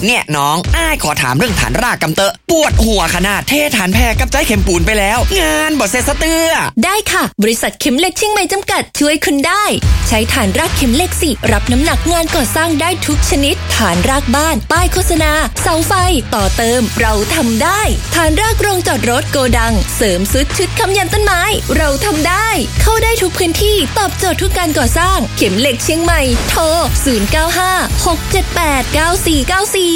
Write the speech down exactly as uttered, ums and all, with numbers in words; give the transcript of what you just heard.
เนี่ยน้องอ้ายขอถามเรื่องฐานรากกำเตอะปวดหัวขนาดเทฐานแพรกับใจเข็มปูนไปแล้วงานบ่เสร็จสะเตื้อได้ค่ะบริษัทเข็มเหล็กเชียงใหม่จำกัดช่วยคุณได้ใช้ฐานรากเข็มเหล็กสิรับน้ำหนักงานก่อสร้างได้ทุกชนิดฐานรากบ้านป้ายโฆษณาเสาไฟต่อเติมเราทำได้ฐานรากโรงจอดรถโกดังเสริมซุดชุดค้ำยันต้นไม้เราทำได้เข้าได้ทุกพื้นที่ตอบโจทย์ทุกการก่อสร้างเข็มเหล็กเชียงใหม่โทรศูนย์ เก้า ห้า หก เจ็ด แปด เก้า สี่ เก้า สี่